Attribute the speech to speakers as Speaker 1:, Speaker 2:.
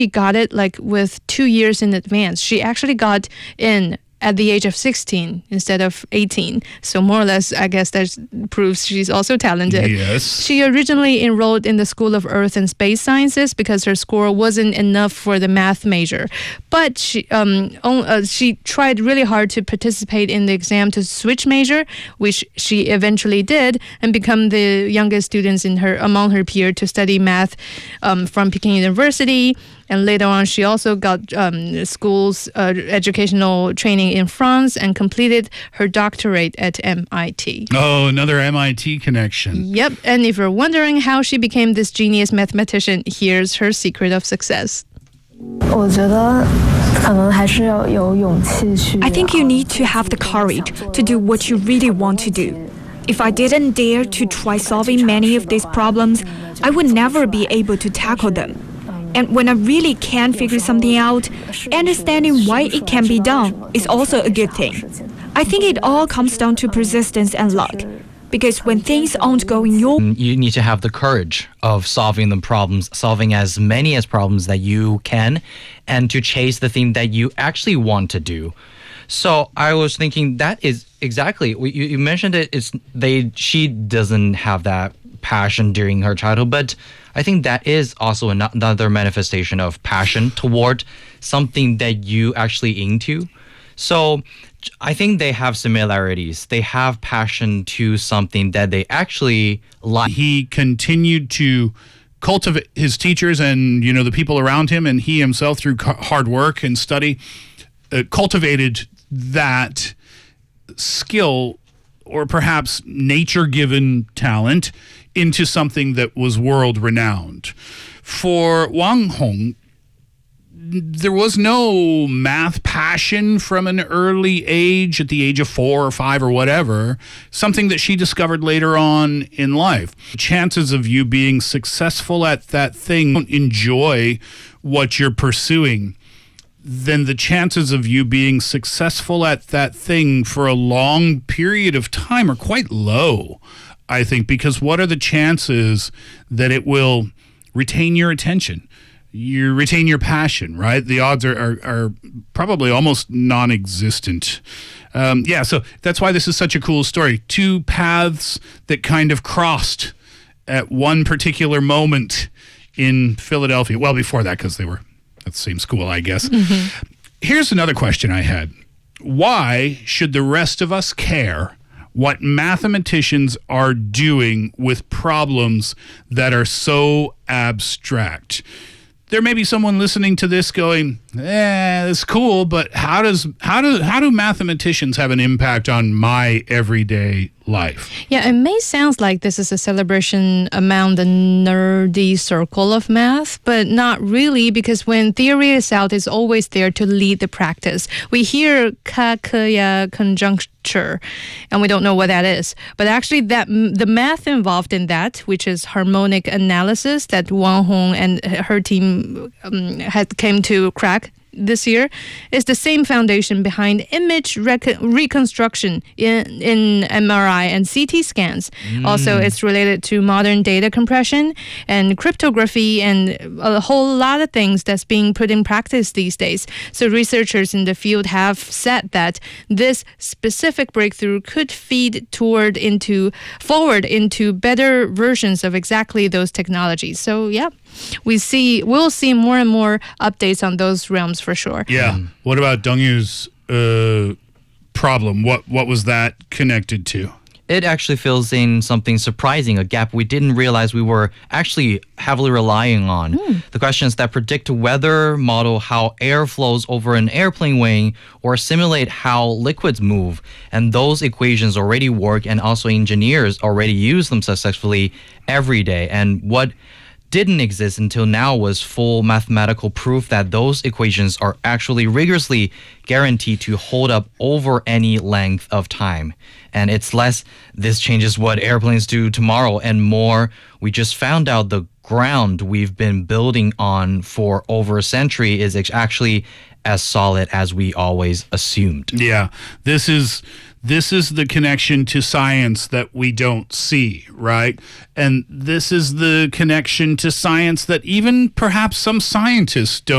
Speaker 1: She got it like with 2 years in advance. She actually got in at the age of 16 instead of 18. So more or less, I guess that proves she's also talented.
Speaker 2: Yes.
Speaker 1: She originally enrolled in the School of Earth and Space Sciences because her score wasn't enough for the math major. But she tried really hard to participate in the exam to switch major, which she eventually did, and become the youngest students among her peers to study math from Peking University. And later on, she also got school's educational training in France and completed her doctorate at MIT.
Speaker 2: Oh, another MIT connection.
Speaker 1: Yep. And if you're wondering how she became this genius mathematician, here's her secret of success.
Speaker 3: I
Speaker 4: think you need to have the courage to do what you really want to do. If I didn't dare to try solving many of these problems, I would never be able to tackle them. And when I really can figure something out, understanding why it can be done is also a good thing. I think it all comes down to persistence and luck. Because when things aren't going your way,
Speaker 5: you need to have the courage of solving the problems, solving as many as problems that you can, and to chase the thing that you actually want to do. So I was thinking that is exactly, you mentioned it, she doesn't have that passion during her childhood, but I think that is also another manifestation of passion toward something that you actually into. So I think they have similarities. They have passion to something that they actually like.
Speaker 2: He continued to cultivate his teachers and, the people around him, and he himself through hard work and study cultivated that skill or perhaps nature-given talent into something that was world-renowned. For Wang Hong, there was no math passion from an early age, at the age of 4 or 5 or whatever, something that she discovered later on in life. Chances of you being successful at that thing, don't enjoy what you're pursuing, then the chances of you being successful at that thing for a long period of time are quite low, I think, because what are the chances that it will retain your attention? You retain your passion, right? The odds are probably almost non-existent. So that's why this is such a cool story. Two paths that kind of crossed at one particular moment in Philadelphia. Well, before that, because they were at the same school, I guess. Mm-hmm. Here's another question I had. Why should the rest of us care what mathematicians are doing with problems that are so abstract? There may be someone listening to this going, it's cool, but how do mathematicians have an impact on my everyday life?
Speaker 1: Yeah, it may sound like this is a celebration among the nerdy circle of math, but not really, because when theory is out, it's always there to lead the practice. We hear Kakeya conjuncture, and we don't know what that is. But actually, the math involved in that, which is harmonic analysis that Wang Hong and her team came to crack this year, is the same foundation behind image reconstruction in MRI and CT scans. Also, it's related to modern data compression and cryptography and a whole lot of things that's being put in practice these days. So researchers in the field have said that this specific breakthrough could feed forward into better versions of exactly those technologies. So yeah, we'll see more and more updates on those realms for sure.
Speaker 2: Yeah. What about Dongyu's problem? What was that connected to?
Speaker 5: It actually fills in something surprising, a gap we didn't realize we were actually heavily relying on. The questions that predict weather, model how air flows over an airplane wing, or simulate how liquids move. And those equations already work, and also engineers already use them successfully every day. And what didn't exist until now was full mathematical proof that those equations are actually rigorously guaranteed to hold up over any length of time. And it's less, this changes what airplanes do tomorrow, and more, we just found out the ground we've been building on for over a century is actually as solid as we always assumed.
Speaker 2: Yeah, this is the connection to science that we don't see, right? And this is the connection to science that even perhaps some scientists don't